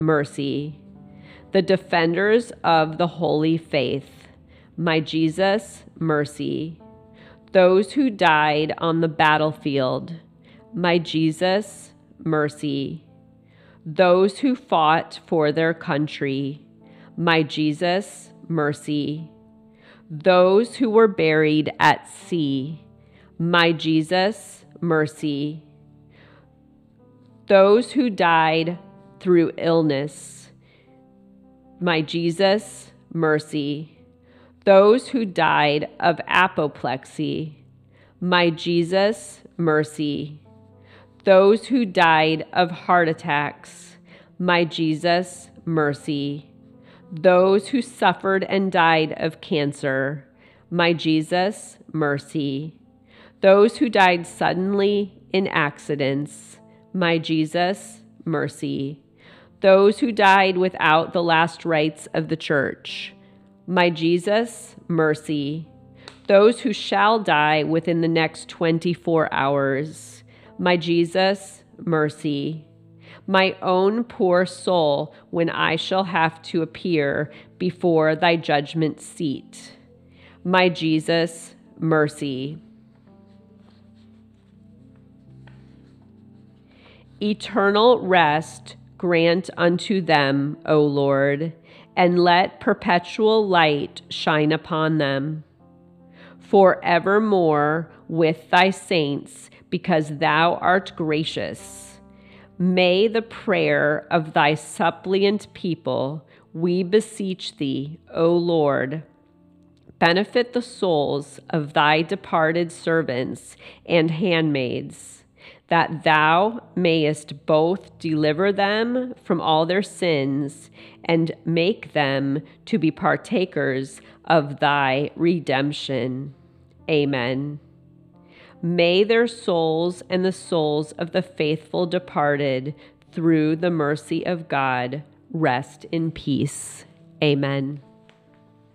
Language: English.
mercy. The defenders of the holy faith, my Jesus, mercy. Those who died on the battlefield, my Jesus, mercy. Those who fought for their country, my Jesus, mercy. Those who were buried at sea, my Jesus, mercy. Those who died through illness, my Jesus, mercy. Those who died of apoplexy, my Jesus, mercy. Those who died of heart attacks, my Jesus, mercy. Those who suffered and died of cancer, my Jesus, mercy. Those who died suddenly in accidents, my Jesus, mercy. Those who died without the last rites of the church, my Jesus, mercy. Those who shall die within the next 24 hours, my Jesus, mercy. My own poor soul when I shall have to appear before thy judgment seat, my Jesus, mercy. Eternal rest grant unto them, O Lord, and let perpetual light shine upon them. Forevermore with thy saints, because thou art gracious. May the prayer of thy suppliant people, we beseech thee, O Lord, benefit the souls of thy departed servants and handmaids, that thou mayest both deliver them from all their sins and make them to be partakers of thy redemption. Amen. May their souls and the souls of the faithful departed through the mercy of God rest in peace. Amen.